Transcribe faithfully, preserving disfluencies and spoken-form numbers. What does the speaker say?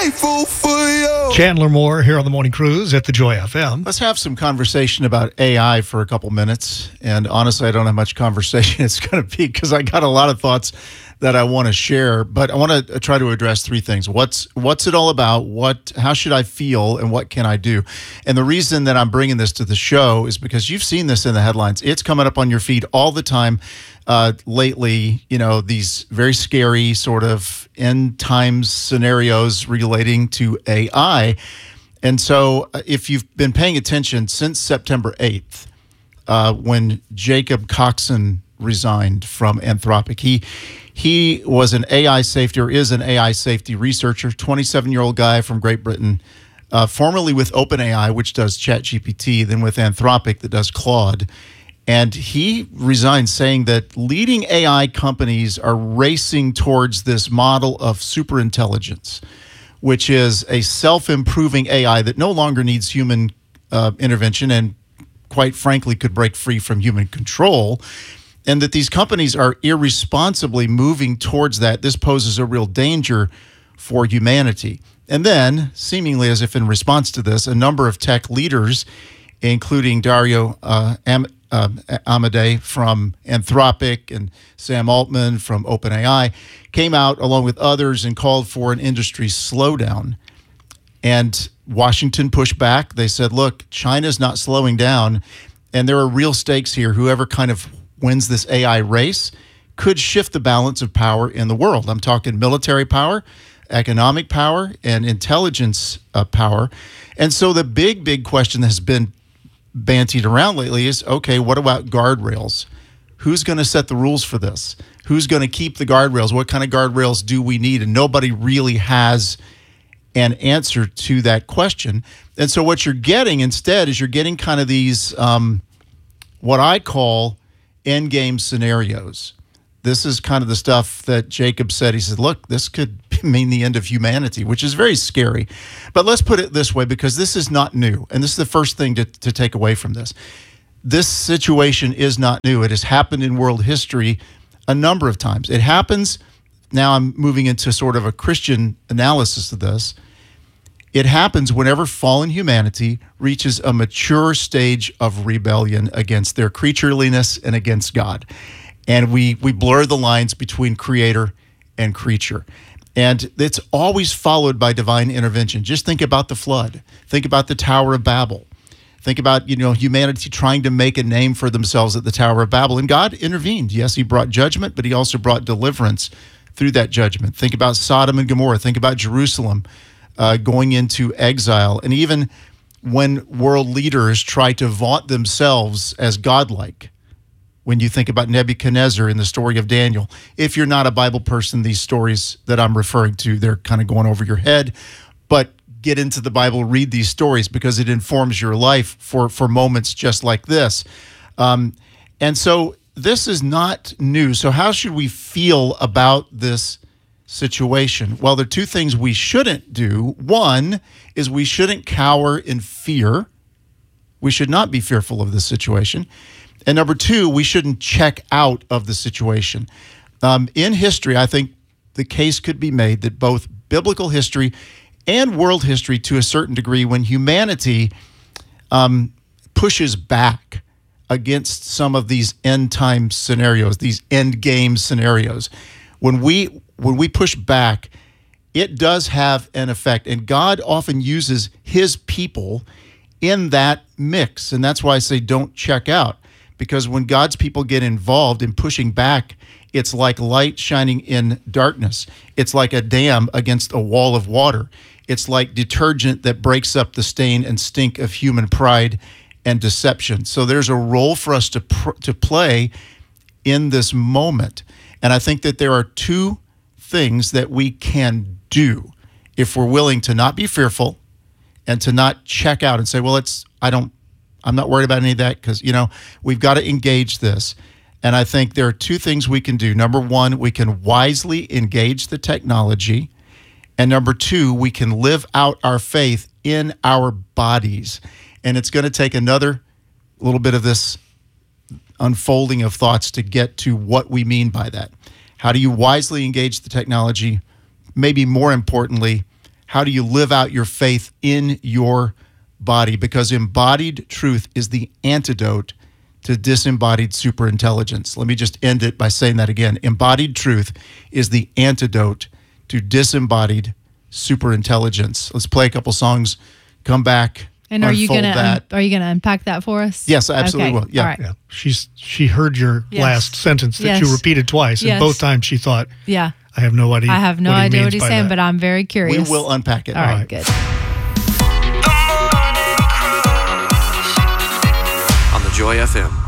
grateful for you. Chandler Moore here on the Morning Cruise at the Joy F M. Let's have some conversation about A I for a couple minutes. And honestly, I don't have much conversation it's going to be because I got a lot of thoughts that I want to share. But I want to try to address three things. What's what's it all about? What? How should I feel? And what can I do? And the reason that I'm bringing this to the show is because you've seen this in the headlines. It's coming up on your feed all the time uh, lately. You know, these very scary sort of end times scenarios relating to A I. And so if you've been paying attention since September eighth, uh, when Jacob Coxon resigned from Anthropic, he he was an A I safety, or is an A I safety researcher, twenty-seven-year-old guy from Great Britain, uh, formerly with OpenAI, which does ChatGPT, then with Anthropic that does Claude. And he resigned saying that leading A I companies are racing towards this model of superintelligence, which is a self-improving A I that no longer needs human uh, intervention and, quite frankly, could break free from human control, and that these companies are irresponsibly moving towards that. This poses a real danger for humanity. And then, seemingly as if in response to this, a number of tech leaders, including Dario uh, Am- uh, Amodei from Anthropic and Sam Altman from OpenAI, came out along with others and called for an industry slowdown. And Washington pushed back. They said, look, China's not slowing down, and there are real stakes here. Whoever kind of wins this A I race could shift the balance of power in the world. I'm talking military power, economic power, and intelligence uh, power. And so the big, big question that has been bantied around lately is, okay, what about guardrails? Who's going to set the rules for this? Who's going to keep the guardrails? What kind of guardrails do we need? And nobody really has an answer to that question. And so what you're getting instead is you're getting kind of these, um, what I call end game scenarios. This is kind of the stuff that Jacob said. He said, look, this could mean the end of humanity, which is very scary. But let's put it this way, because this is not new. And this is the first thing to, to take away from this. This situation is not new. It has happened in world history a number of times. It happens, now I'm moving into sort of a Christian analysis of this. It happens whenever fallen humanity reaches a mature stage of rebellion against their creatureliness and against God. And we we blur the lines between creator and creature. And it's always followed by divine intervention. Just think about the flood. Think about the Tower of Babel. Think about, you know, humanity trying to make a name for themselves at the Tower of Babel. And God intervened. Yes, he brought judgment, but he also brought deliverance through that judgment. Think about Sodom and Gomorrah. Think about Jerusalem uh, going into exile. And even when world leaders try to vaunt themselves as godlike, when you think about Nebuchadnezzar in the story of Daniel. If you're not a Bible person, these stories that I'm referring to, they're kind of going over your head. But get into the Bible, read these stories, because it informs your life for, for moments just like this. Um, and so this is not new. So how should we feel about this situation? Well, there are two things we shouldn't do. One is we shouldn't cower in fear. We should not be fearful of this situation. And number two, we shouldn't check out of the situation. Um, in history, I think the case could be made that both biblical history and world history, to a certain degree, when humanity um, pushes back against some of these end time scenarios, these end game scenarios, when we when we push back, it does have an effect. And God often uses his people in that mix. And that's why I say don't check out. Because when God's people get involved in pushing back, it's like light shining in darkness. It's like a dam against a wall of water. It's like detergent that breaks up the stain and stink of human pride and deception. So there's a role for us to pr- to play in this moment. And I think that there are two things that we can do if we're willing to not be fearful and to not check out and say, well, it's, I don't, I'm not worried about any of that, because, you know, we've got to engage this. And I think there are two things we can do. Number one, we can wisely engage the technology. And number two, we can live out our faith in our bodies. And it's going to take another little bit of this unfolding of thoughts to get to what we mean by that. How do you wisely engage the technology? Maybe more importantly, How do you live out your faith in your body? Because embodied truth is the antidote to disembodied superintelligence. Let me just end it by saying that again. Embodied truth is the antidote to disembodied superintelligence. Let's play a couple songs, come back. And are you gonna that. un- are you gonna unpack that for us? Yes, I absolutely Okay. will. Yeah. All right. Yeah, she's she heard your Yes. last sentence that Yes. you repeated twice, and Yes. both times she thought, Yeah. "I have no idea." I have no what he idea means what he's by saying, that. but I'm very We curious. will unpack it. All right, right. good. On the Joy F M.